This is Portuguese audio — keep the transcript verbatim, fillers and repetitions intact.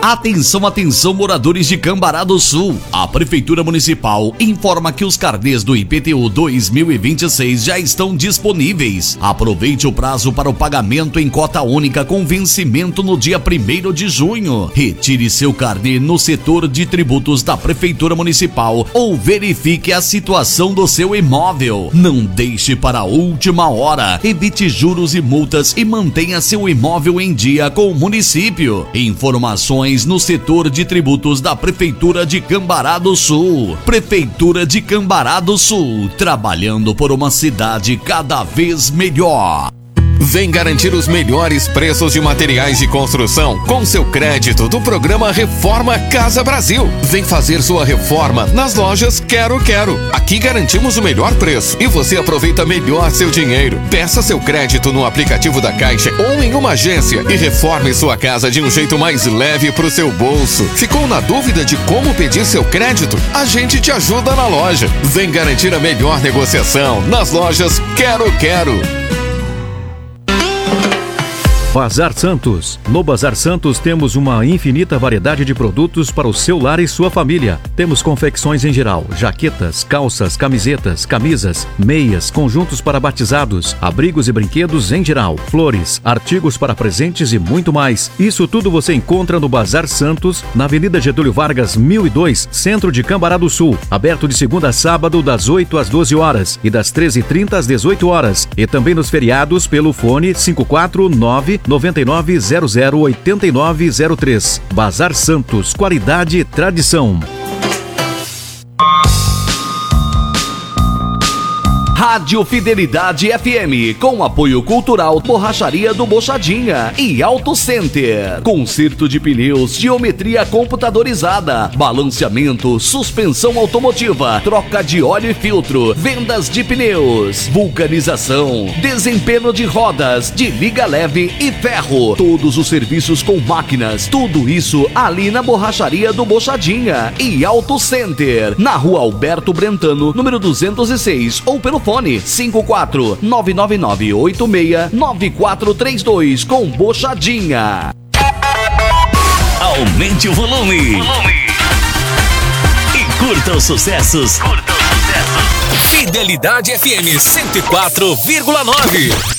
Atenção, atenção, moradores de Cambará do Sul. A Prefeitura Municipal informa que os carnês do I P T U dois mil e vinte e seis já estão disponíveis. Aproveite o prazo para o pagamento em cota única com vencimento no dia primeiro de junho. Retire seu carnê no setor de tributos da Prefeitura Municipal ou verifique a situação do seu imóvel. Não deixe para a última hora. Evite juros e multas e mantenha seu imóvel em dia com o município. Informações no setor de tributos da Prefeitura de Cambará do Sul. Prefeitura de Cambará do Sul, trabalhando por uma cidade cada vez melhor. Vem garantir os melhores preços de materiais de construção com seu crédito do programa Reforma Casa Brasil. Vem fazer sua reforma nas lojas Quero Quero. Aqui garantimos o melhor preço e você aproveita melhor seu dinheiro. Peça seu crédito no aplicativo da Caixa ou em uma agência e reforme sua casa de um jeito mais leve pro seu bolso. Ficou na dúvida de como pedir seu crédito? A gente te ajuda na loja. Vem garantir a melhor negociação nas lojas Quero Quero. Bazar Santos. No Bazar Santos temos uma infinita variedade de produtos para o seu lar e sua família. Temos confecções em geral, jaquetas, calças, camisetas, camisas, meias, conjuntos para batizados, abrigos e brinquedos em geral, flores, artigos para presentes e muito mais. Isso tudo você encontra no Bazar Santos, na Avenida Getúlio Vargas, mil e dois, centro de Cambará do Sul. Aberto de segunda a sábado, das oito às doze horas e das treze e trinta às dezoito horas. E também nos feriados pelo fone cinco quatro nove, noventa e nove zero zero, oitenta e nove zero três. Bazar Santos, qualidade e tradição. Rádio Fidelidade F M, com apoio cultural Borracharia do Bochadinha e Auto Center. Conserto de pneus, geometria computadorizada, balanceamento, suspensão automotiva, troca de óleo e filtro, vendas de pneus, vulcanização, desempenho de rodas, de liga leve e ferro. Todos os serviços com máquinas, tudo isso ali na Borracharia do Bochadinha e Auto Center, na Rua Alberto Brentano, número duzentos e seis, ou pelo fone cinco quatro nove nove nove oito seis nove quatro três dois com Bochadinha. Aumente o volume, volume. E curta os sucessos. Curta os sucessos. Fidelidade F M cento e quatro vírgula nove.